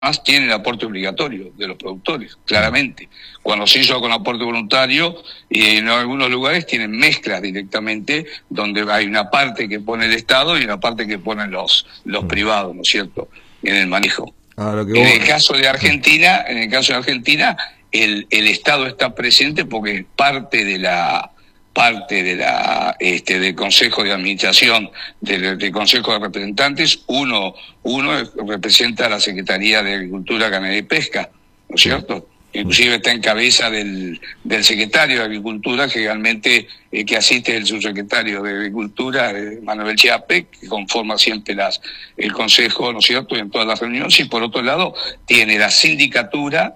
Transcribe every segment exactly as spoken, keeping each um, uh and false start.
más tiene el aporte obligatorio de los productores, claramente. Cuando se hizo con aporte voluntario, y en algunos lugares tienen mezclas directamente, donde hay una parte que pone el Estado y una parte que ponen los, los privados, ¿no es cierto?, en el manejo. Ah, lo que en vos... el caso de Argentina, en el caso de Argentina, el, el Estado está presente porque es parte de la parte de la este del Consejo de Administración del, del Consejo de Representantes. Uno uno representa a la Secretaría de Agricultura, Ganadería y Pesca, ¿no es cierto? Inclusive está en cabeza del, del secretario de Agricultura, que realmente eh, que asiste el subsecretario de Agricultura, eh, Manuel Chiappe, que conforma siempre las el Consejo, ¿no es cierto?, en todas las reuniones. Y por otro lado tiene la sindicatura,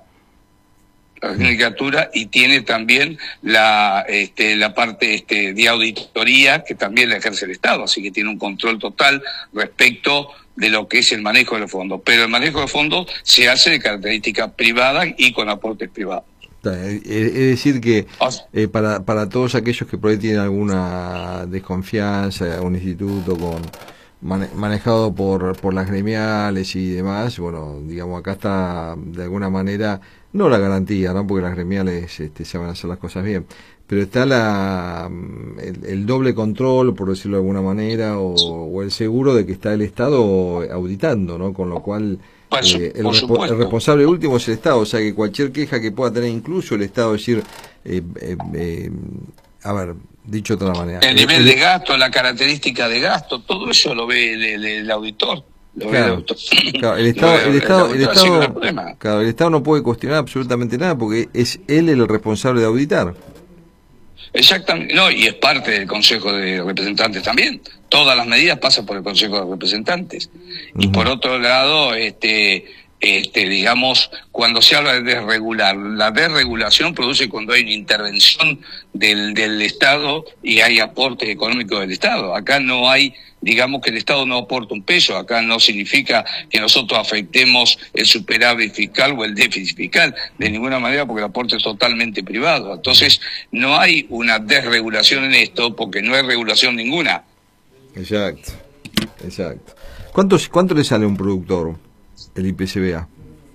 la sindicatura y tiene también la este, la parte este, de auditoría, que también la ejerce el Estado, así que tiene un control total respecto de lo que es el manejo de los fondos. Pero el manejo de fondos se hace de características privadas y con aportes privados. Es decir que eh, para, para todos aquellos que por ahí tienen alguna desconfianza, un instituto con mane manejado por, por las gremiales y demás, bueno, digamos, acá está de alguna manera, no la garantía, ¿no?, porque las gremiales este, se van a hacer las cosas bien, pero está la el, el doble control, por decirlo de alguna manera, o, o el seguro de que está el Estado auditando, ¿no?, con lo cual eh, el, respo el responsable último es el Estado, o sea que cualquier queja que pueda tener incluso el Estado, decir, eh, eh, eh, a ver, dicho de otra manera, el nivel el, de gasto, la característica de gasto, todo eso lo ve el, el, el auditor. Lo claro, ve el, auditor. Claro, el Estado, el, el Estado, el, el Estado, no claro, el Estado no puede cuestionar absolutamente nada porque es él el responsable de auditar. Exactamente, no, y es parte del Consejo de Representantes también. Todas las medidas pasan por el Consejo de Representantes. Uh-huh. Y por otro lado, este, este, digamos, cuando se habla de desregular, la desregulación produce cuando hay una intervención del, del Estado y hay aporte económico del Estado. Acá no hay, digamos que el Estado no aporta un peso, acá no significa que nosotros afectemos el superávit fiscal o el déficit fiscal, de ninguna manera, porque el aporte es totalmente privado. Entonces, no hay una desregulación en esto, porque no hay regulación ninguna. Exacto, exacto. ¿Cuánto, cuánto le sale a un productor el I P C B A?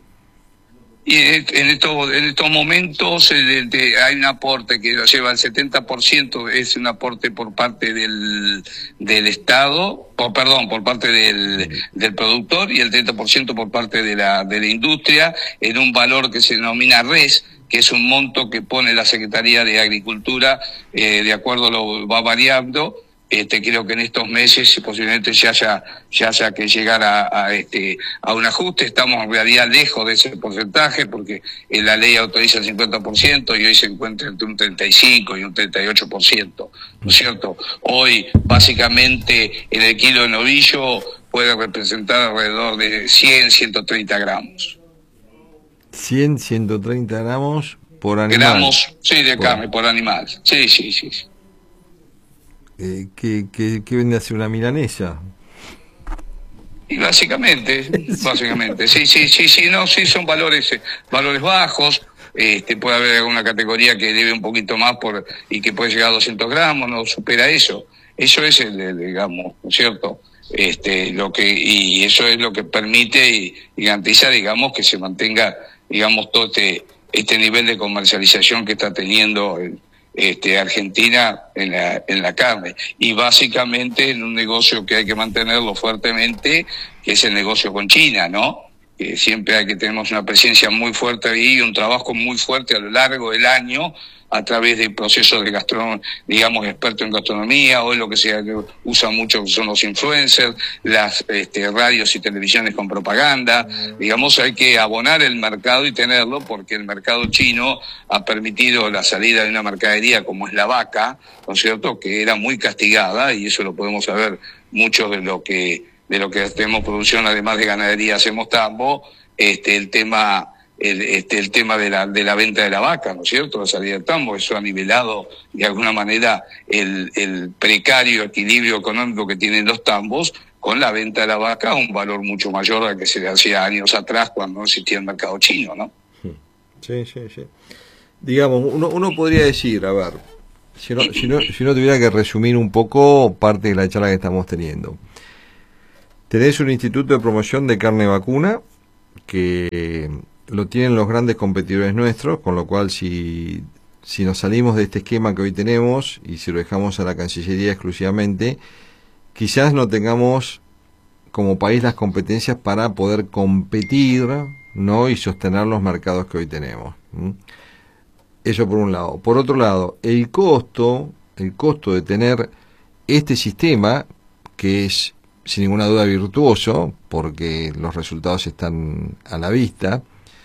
Y en estos, en estos momentos eh, de, hay un aporte que lo lleva el setenta por ciento, es un aporte por parte del, del Estado, por, perdón, por parte del, del productor, y el treinta por ciento por parte de la, de la industria, en un valor que se denomina RES, que es un monto que pone la Secretaría de Agricultura, eh, de acuerdo a lo va variando. Este, creo que en estos meses posiblemente ya haya, ya haya que llegar a, a, este, a un ajuste. Estamos en realidad lejos de ese porcentaje porque en la ley autoriza el cincuenta por ciento y hoy se encuentra entre un treinta y cinco y un treinta y ocho por ciento, ¿no es cierto? Hoy, básicamente, en el kilo de novillo puede representar alrededor de cien, ciento treinta gramos. cien, ciento treinta gramos por animal. Gramos, sí, de carne por animal. Sí, sí, sí. sí. Eh, ¿qué, qué, ¿Qué vende a ser una milanesa? Y básicamente, básicamente, sí, sí, sí, sí, no, sí, son valores, eh, valores bajos. Este, puede haber alguna categoría que debe un poquito más por y que puede llegar a doscientos gramos, no supera eso. Eso es el, el digamos, ¿no es cierto? Este, lo que y eso es lo que permite y, y garantiza, digamos, que se mantenga, digamos, todo este este nivel de comercialización que está teniendo el Este, Argentina en la, en la carne, y básicamente en un negocio que hay que mantenerlo fuertemente, que es el negocio con China, ¿no? Que siempre hay que tener una presencia muy fuerte ahí y un trabajo muy fuerte a lo largo del año a través de procesos de gastronomía, digamos, expertos en gastronomía. Hoy lo que se usa mucho son los influencers, las este, radios y televisiones con propaganda. Digamos, hay que abonar el mercado y tenerlo, porque el mercado chino ha permitido la salida de una mercadería como es la vaca, ¿no es cierto?, que era muy castigada, y eso lo podemos saber muchos de lo que de lo que hacemos producción, además de ganadería, hacemos tambo, este, el tema El, este, el tema de la, de la venta de la vaca, ¿no es cierto?, la salida del tambo. Eso ha nivelado de alguna manera el, el precario equilibrio económico que tienen los tambos con la venta de la vaca a un valor mucho mayor al que se le hacía años atrás cuando no existía el mercado chino, ¿no? Sí, sí, sí. Digamos, uno, uno podría decir, a ver, si no, si, no, si no tuviera que resumir un poco parte de la charla que estamos teniendo. Tenés un instituto de promoción de carne vacuna que lo tienen los grandes competidores nuestros, con lo cual si, si nos salimos de este esquema que hoy tenemos y si lo dejamos a la Cancillería exclusivamente, quizás no tengamos como país las competencias para poder competir, ¿no? Y sostener los mercados que hoy tenemos. ¿Mm? Eso por un lado. Por otro lado, el costo, el costo de tener este sistema, que es sin ninguna duda virtuoso, porque los resultados están a la vista,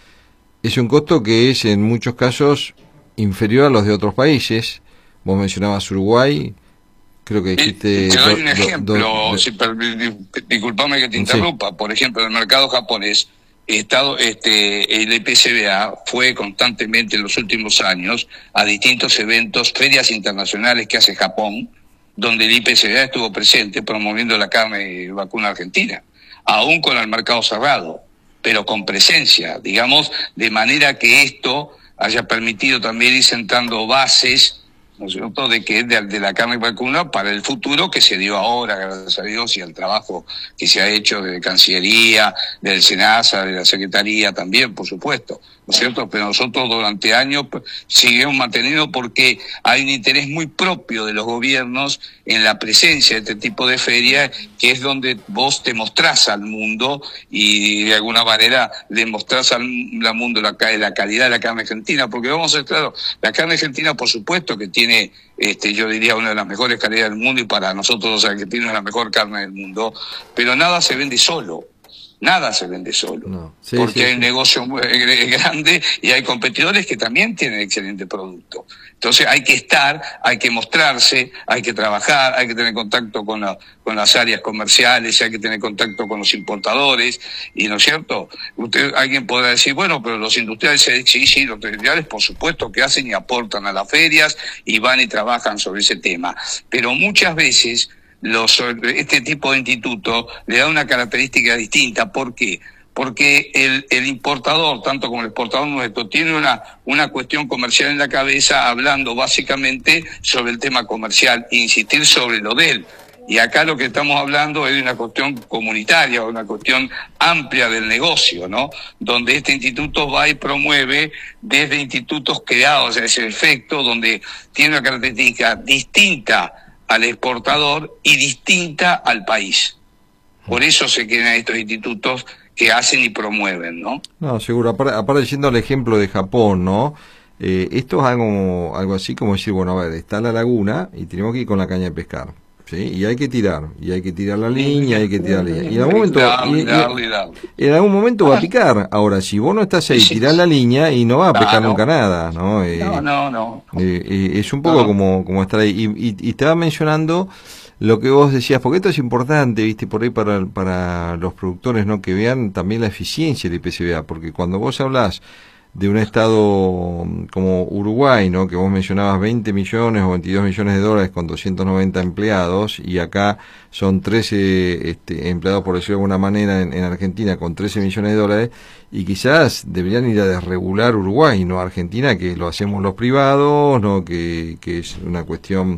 es un costo que es en muchos casos inferior a los de otros países. Vos mencionabas Uruguay, creo que dijiste... Te doy un ejemplo, do, do, si per, disculpame que te interrumpa. Sí. Por ejemplo, en el mercado japonés, Estado, este, el I P C B A fue constantemente en los últimos años a distintos eventos, ferias internacionales que hace Japón, donde el I P C B A estuvo presente promoviendo la carne vacuna argentina, aún con el mercado cerrado, pero con presencia, digamos, de manera que esto haya permitido también ir sentando bases, ¿no es cierto?, de que de, de la carne vacuna para el futuro, que se dio ahora, gracias a Dios, y al trabajo que se ha hecho de Cancillería, del SENASA, de la Secretaría también, por supuesto, ¿no es cierto? Pero nosotros durante años seguimos manteniendo, porque hay un interés muy propio de los gobiernos en la presencia de este tipo de ferias, que es donde vos te mostrás al mundo y de alguna manera le mostrás al, al mundo la, la calidad de la carne argentina, porque vamos a ser claros, la carne argentina por supuesto que tiene, este, yo diría, una de las mejores calidades del mundo, y para nosotros los argentinos es la mejor carne del mundo, pero nada se vende solo. Nada se vende solo, no. sí, porque sí, hay sí. un negocio muy grande y hay competidores que también tienen excelente producto. Entonces hay que estar, hay que mostrarse, hay que trabajar, hay que tener contacto con, la, con las áreas comerciales, hay que tener contacto con los importadores, y ¿no es cierto? Usted, alguien podrá decir, bueno, pero los industriales, sí, sí, los industriales por supuesto que hacen y aportan a las ferias y van y trabajan sobre ese tema, pero muchas veces Los, este tipo de institutos le da una característica distinta. ¿Por qué? Porque el, el importador, tanto como el exportador nuestro, tiene una, una cuestión comercial en la cabeza, hablando básicamente sobre el tema comercial e insistir sobre lo de él. Y acá lo que estamos hablando es de una cuestión comunitaria, una cuestión amplia del negocio, ¿no? Donde este instituto va y promueve desde institutos creados a ese efecto, donde tiene una característica distinta al exportador y distinta al país. Por eso se crean estos institutos que hacen y promueven, ¿no? No, seguro. Aparte, aparte yendo al ejemplo de Japón, ¿no? Eh, esto es algo, algo así como decir, bueno, a ver, está la laguna y tenemos que ir con la caña de pescar, ¿sí? Y hay que tirar, y hay que tirar la línea, hay que tirar la línea. Y en algún momento, y, y, en algún momento va a picar. Ahora, si vos no estás ahí, tirás la línea y no va a pescar no, nunca nada, ¿no? Eh, no, no, no. Eh, eh, es un poco no. como, como estar ahí. Y, y, y estaba mencionando lo que vos decías, porque esto es importante, viste, por ahí para, para los productores, ¿no? Que vean también la eficiencia del I P C B A, porque cuando vos hablás de un estado como Uruguay, ¿no? Que vos mencionabas veinte millones o veintidós millones de dólares con doscientos noventa empleados, y acá son trece este, empleados, por decirlo de alguna manera, en, en Argentina con trece millones de dólares, y quizás deberían ir a desregular Uruguay, no Argentina, que lo hacemos los privados, no que, que es una cuestión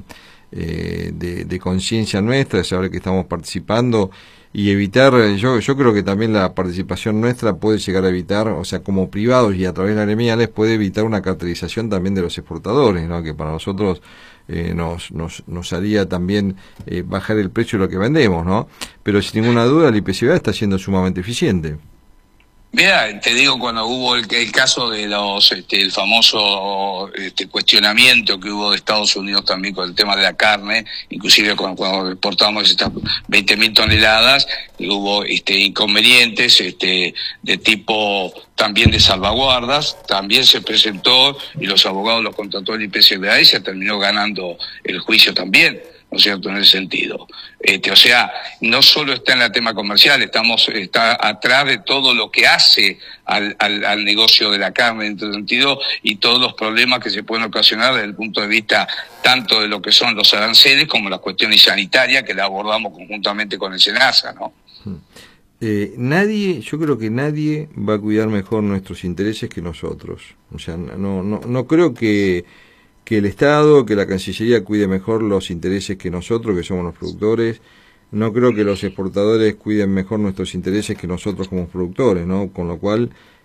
eh, de, de conciencia nuestra, de saber que estamos participando, y evitar, yo yo creo que también la participación nuestra puede llegar a evitar, o sea, como privados y a través de las gremiales, puede evitar una cartelización también de los exportadores, ¿no? Que para nosotros eh, nos, nos nos haría también eh, bajar el precio de lo que vendemos, ¿no? Pero sin ninguna duda el I P C B A está siendo sumamente eficiente. Mira, te digo, cuando hubo el, el caso de los, este, el famoso este, cuestionamiento que hubo de Estados Unidos también con el tema de la carne, inclusive cuando, cuando exportamos estas veinte mil toneladas, y hubo este, inconvenientes este, de tipo también de salvaguardas, también se presentó y los abogados los contrató el I P C B A y se terminó ganando el juicio también, ¿no es cierto?, en ese sentido. Este, o sea, no solo está en el tema comercial, estamos está atrás de todo lo que hace al, al, al negocio de la carne en este sentido, y todos los problemas que se pueden ocasionar desde el punto de vista tanto de lo que son los aranceles como las cuestiones sanitarias, que la abordamos conjuntamente con el SENASA, ¿no? Eh, nadie, yo creo que nadie va a cuidar mejor nuestros intereses que nosotros. O sea, no, no, no creo que que el Estado, que la Cancillería cuide mejor los intereses que nosotros, que somos los productores. no creo que los exportadores cuiden mejor nuestros intereses que nosotros como productores, ¿no? Con lo cual